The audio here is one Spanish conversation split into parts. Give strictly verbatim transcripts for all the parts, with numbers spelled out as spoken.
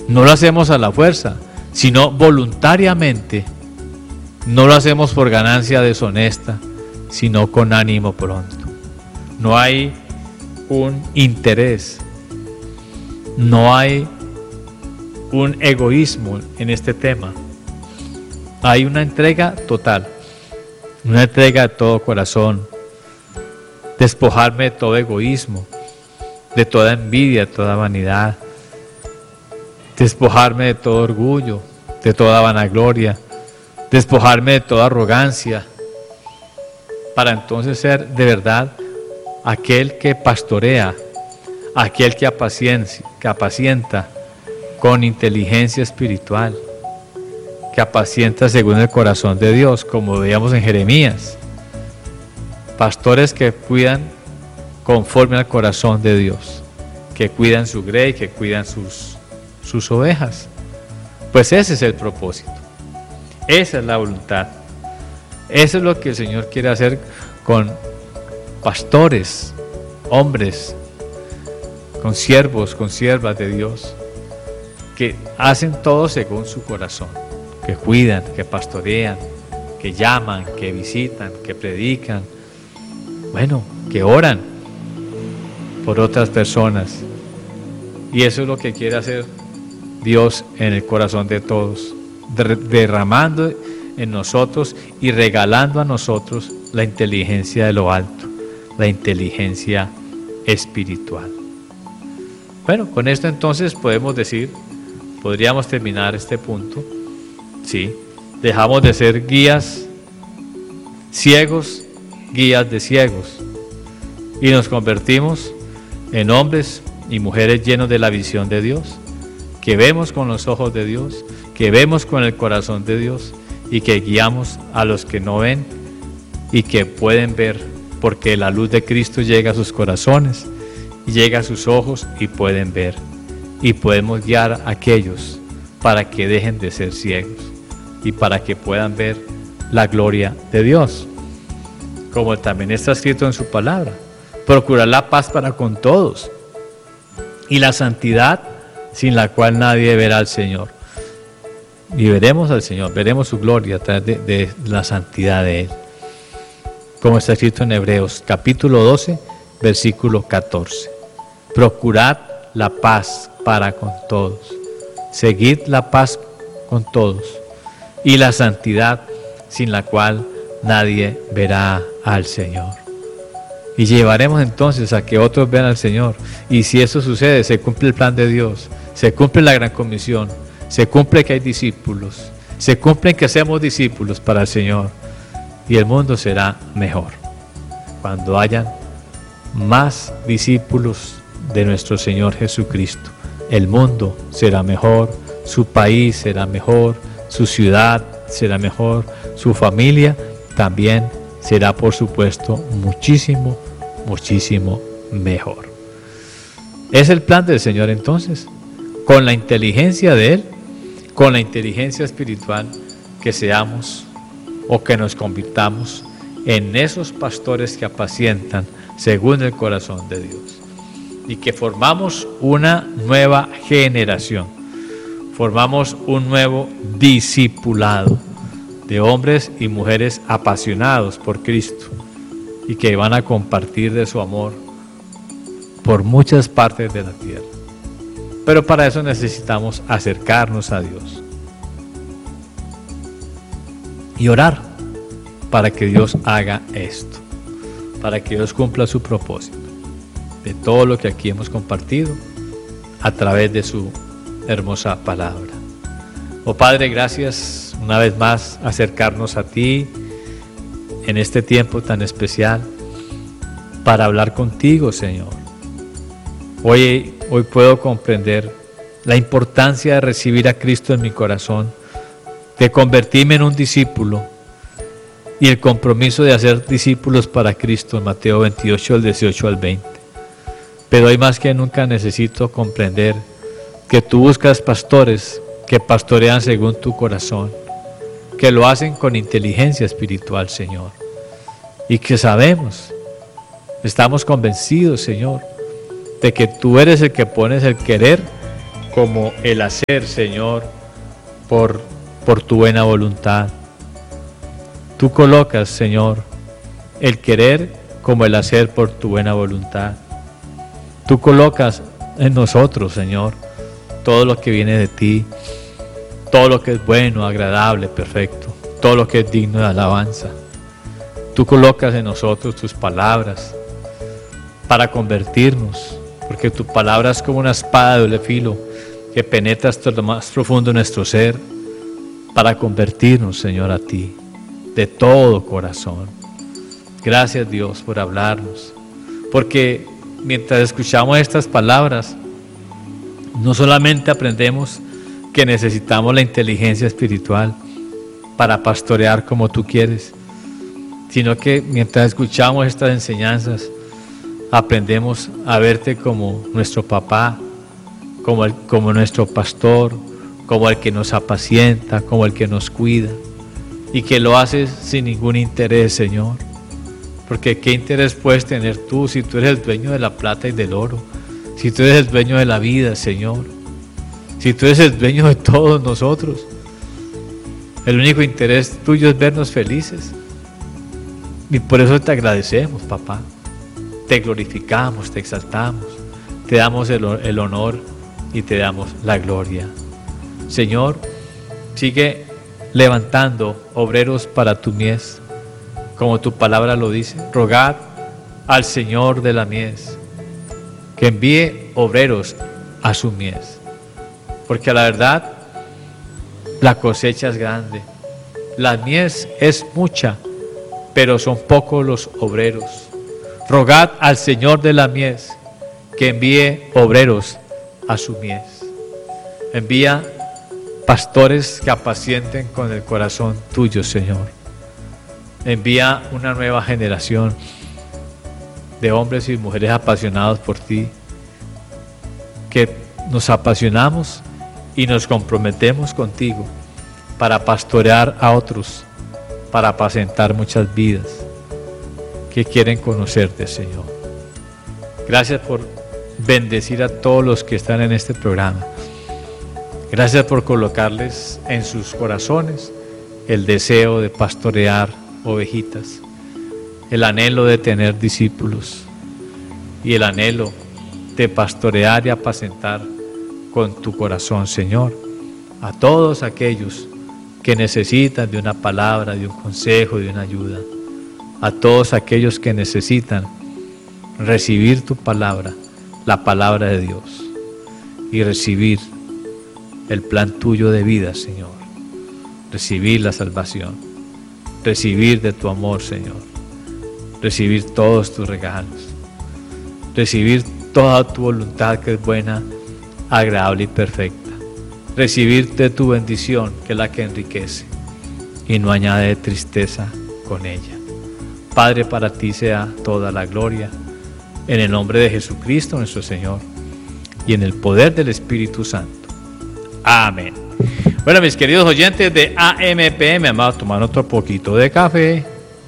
No lo hacemos a la fuerza, sino voluntariamente. No lo hacemos por ganancia deshonesta, sino con ánimo pronto. No hay un interés, no hay un egoísmo en este tema. Hay una entrega total, una entrega de todo corazón. Despojarme de todo egoísmo, de toda envidia, de toda vanidad. Despojarme de todo orgullo, de toda vanagloria. Despojarme de toda arrogancia, para entonces ser de verdad aquel que pastorea, aquel que apacienta, que apacienta con inteligencia espiritual, que apacienta según el corazón de Dios, como veíamos en Jeremías. Pastores que cuidan conforme al corazón de Dios, que cuidan su grey, que cuidan sus, sus ovejas. Pues ese es el propósito. Esa es la voluntad. Eso es lo que el Señor quiere hacer con pastores, hombres, con siervos, con siervas de Dios, que hacen todo según su corazón, que cuidan, que pastorean, que llaman, que visitan, que predican, bueno, que oran por otras personas. Y eso es lo que quiere hacer Dios en el corazón de todos, derramando en nosotros y regalando a nosotros la inteligencia de lo alto, la inteligencia espiritual. Bueno, con esto entonces podemos decir, podríamos terminar este punto, ¿sí? Dejamos de ser guías ciegos, guías de ciegos, y nos convertimos en hombres y mujeres llenos de la visión de Dios, que vemos con los ojos de Dios, que vemos con el corazón de Dios y que guiamos a los que no ven y que pueden ver, porque la luz de Cristo llega a sus corazones, llega a sus ojos y pueden ver, y podemos guiar a aquellos para que dejen de ser ciegos y para que puedan ver la gloria de Dios, como también está escrito en su palabra: procurar la paz para con todos y la santidad, sin la cual nadie verá al Señor. Y veremos al Señor, veremos su gloria a través de, de la santidad de Él, como está escrito en Hebreos capítulo doce, versículo catorce. Procurad la paz para con todos, seguid la paz con todos y la santidad, sin la cual nadie verá al Señor. Y llevaremos entonces a que otros vean al Señor. Y si eso sucede, se cumple el plan de Dios, se cumple la gran comisión, se cumple que hay discípulos, se cumple que seamos discípulos para el Señor, y el mundo será mejor cuando hayan más discípulos de nuestro Señor Jesucristo. El mundo será mejor, su país será mejor, su ciudad será mejor, su familia también será, por supuesto, muchísimo, muchísimo mejor. Es el plan del Señor entonces, con la inteligencia de Él, con la inteligencia espiritual, que seamos o que nos convirtamos en esos pastores que apacientan según el corazón de Dios, y que formamos una nueva generación, formamos un nuevo discipulado de hombres y mujeres apasionados por Cristo y que van a compartir de su amor por muchas partes de la tierra. Pero para eso necesitamos acercarnos a Dios y orar para que Dios haga esto, para que Dios cumpla su propósito de todo lo que aquí hemos compartido a través de su hermosa palabra. Oh Padre, gracias una vez más acercarnos a ti en este tiempo tan especial para hablar contigo, Señor. Hoy, hoy puedo comprender la importancia de recibir a Cristo en mi corazón, de convertirme en un discípulo y el compromiso de hacer discípulos para Cristo en Mateo veintiocho, del dieciocho al veinte. Pero hoy más que nunca necesito comprender que tú buscas pastores que pastorean según tu corazón, que lo hacen con inteligencia espiritual, Señor, y que sabemos, estamos convencidos, Señor, de que tú eres el que pones el querer como el hacer, Señor, por, por tu buena voluntad. Tú colocas, Señor, el querer como el hacer por tu buena voluntad. Tú colocas en nosotros, Señor, todo lo que viene de ti, todo lo que es bueno, agradable, perfecto, todo lo que es digno de alabanza. Tú colocas en nosotros tus palabras para convertirnos, porque tu palabra es como una espada de doble filo que penetra hasta lo más profundo de nuestro ser, para convertirnos, Señor, a ti, de todo corazón. Gracias, Dios, por hablarnos, porque mientras escuchamos estas palabras, no solamente aprendemos que necesitamos la inteligencia espiritual para pastorear como tú quieres, sino que mientras escuchamos estas enseñanzas, aprendemos a verte como nuestro papá, como, el, como nuestro pastor, como el que nos apacienta, como el que nos cuida, y que lo haces sin ningún interés, Señor. Porque ¿qué interés puedes tener tú si tú eres el dueño de la plata y del oro? Si tú eres el dueño de la vida, Señor. Si tú eres el dueño de todos nosotros. El único interés tuyo es vernos felices. Y por eso te agradecemos, papá. Te glorificamos, te exaltamos. Te damos el, el honor y te damos la gloria. Señor, sigue levantando obreros para tu mies. Como tu palabra lo dice, rogad al Señor de la mies que envíe obreros a su mies, porque a la verdad la cosecha es grande, la mies es mucha, pero son pocos los obreros. Rogad al Señor de la mies que envíe obreros a su mies. Envía pastores que apacienten con el corazón tuyo, Señor. Envía una nueva generación de hombres y mujeres apasionados por ti, que nos apasionamos y nos comprometemos contigo para pastorear a otros, para apacentar muchas vidas que quieren conocerte, Señor. Gracias por bendecir a todos los que están en este programa. Gracias por colocarles en sus corazones el deseo de pastorear ovejitas, el anhelo de tener discípulos y el anhelo de pastorear y apacentar con tu corazón, Señor, a todos aquellos que necesitan de una palabra, de un consejo, de una ayuda, a todos aquellos que necesitan recibir tu palabra, la palabra de Dios, y recibir el plan tuyo de vida, Señor, recibir la salvación, recibir de tu amor, Señor, recibir todos tus regalos, recibir toda tu voluntad que es buena, agradable y perfecta, recibir de tu bendición que es la que enriquece y no añade tristeza con ella. Padre, para ti sea toda la gloria, en el nombre de Jesucristo nuestro Señor y en el poder del Espíritu Santo. Amén. Bueno, mis queridos oyentes de A M P M, vamos a tomar otro poquito de café.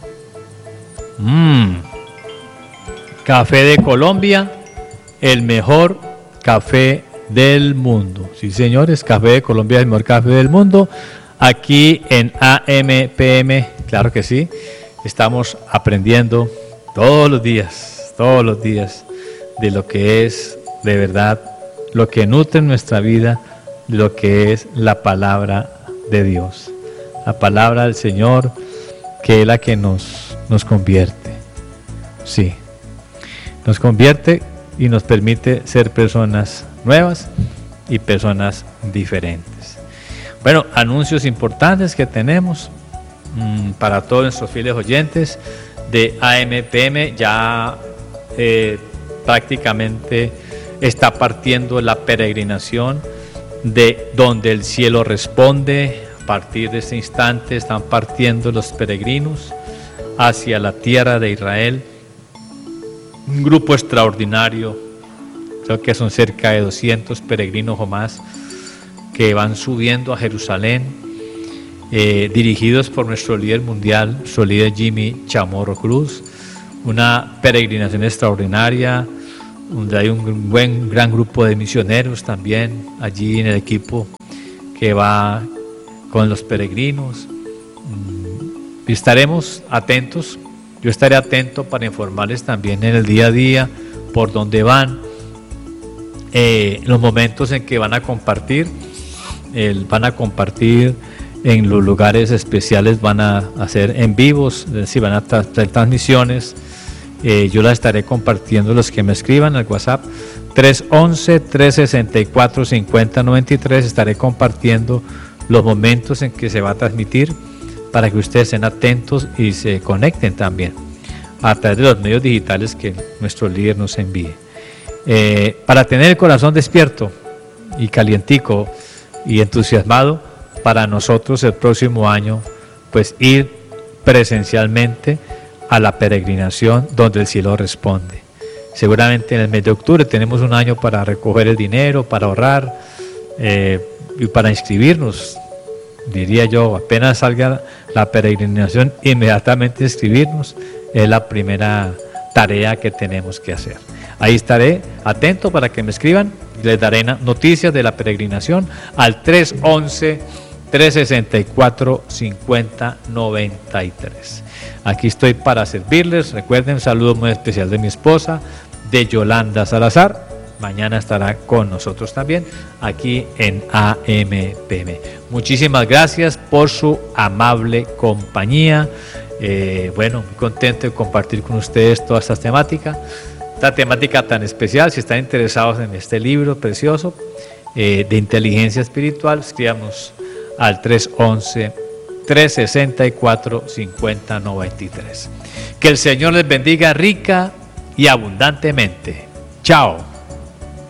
Mmm. Café de Colombia, el mejor café del mundo. Sí, señores, Café de Colombia es el mejor café del mundo. Aquí en A M P M, claro que sí, estamos aprendiendo todos los días, todos los días, de lo que es de verdad, lo que nutre nuestra vida, lo que es la palabra de Dios, la palabra del Señor, que es la que nos, nos convierte. Sí, nos convierte y nos permite ser personas nuevas y personas diferentes. Bueno, anuncios importantes que tenemos mmm, para todos nuestros fieles oyentes de A M P M. Ya eh, prácticamente está partiendo la peregrinación de Donde el Cielo Responde. A partir de este instante están partiendo los peregrinos hacia la tierra de Israel. Un grupo extraordinario, creo que son cerca de doscientos peregrinos o más, que van subiendo a Jerusalén, eh, dirigidos por nuestro líder mundial, nuestro líder Jimmy Chamorro Cruz. Una peregrinación extraordinaria, donde hay un buen, gran grupo de misioneros también allí en el equipo que va con los peregrinos. Y estaremos atentos, yo estaré atento para informarles también en el día a día por dónde van, eh, los momentos en que van a compartir, eh, van a compartir en los lugares especiales, van a hacer en vivos, es decir, van a hacer transmisiones. Eh, yo las estaré compartiendo, los que me escriban al WhatsApp tres once, tres sesenta y cuatro, cincuenta noventa y tres. Estaré compartiendo los momentos en que se va a transmitir para que ustedes estén atentos y se conecten también a través de los medios digitales que nuestro líder nos envíe. Eh, para tener el corazón despierto y calientico y entusiasmado para nosotros el próximo año, pues ir presencialmente a la peregrinación donde el cielo responde. Seguramente en el mes de octubre tenemos un año para recoger el dinero, para ahorrar eh, y para inscribirnos. Diría yo, apenas salga la peregrinación, inmediatamente inscribirnos es la primera tarea que tenemos que hacer. Ahí estaré atento para que me escriban y les daré noticias de la peregrinación al tres once, tres sesenta y cuatro, cincuenta noventa y tres. Aquí estoy para servirles. Recuerden, un saludo muy especial de mi esposa, de Yolanda Salazar. Mañana estará con nosotros también aquí en A M P M. Muchísimas gracias por su amable compañía. Eh, bueno, muy contento de compartir con ustedes toda esta temática, esta temática tan especial. Si están interesados en este libro precioso eh, de inteligencia espiritual, escribamos al tres once, tres sesenta y cuatro, cincuenta noventa y tres. Que el Señor les bendiga rica y abundantemente. Chao.